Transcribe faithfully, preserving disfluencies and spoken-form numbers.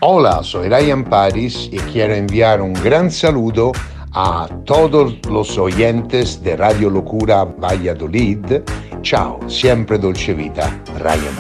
Hola, soy Ryan Paris y quiero enviar un gran saludo a todos los oyentes de Radio Locura Valladolid. Ciao, siempre Dolce Vita, Ryan